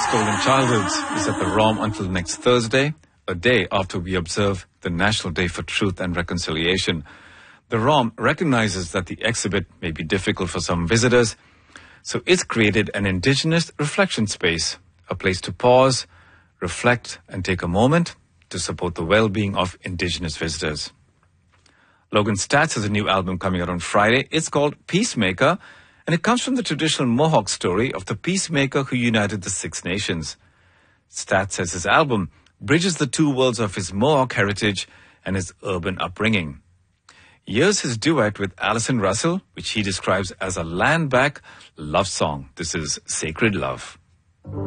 Stolen Childhoods is at the ROM until next Thursday, a day after we observe the National Day for Truth and Reconciliation. The ROM recognizes that the exhibit may be difficult for some visitors, so it's created an Indigenous reflection space, a place to pause, reflect, and take a moment to support the well-being of Indigenous visitors. Logan Staats has a new album coming out on Friday. It's called Peacemaker, and it comes from the traditional Mohawk story of the peacemaker who united the Six Nations. Staats says his album bridges the two worlds of his Mohawk heritage and his urban upbringing. Here's his duet with Alison Russell, which he describes as a land-back love song. This is Sacred Love.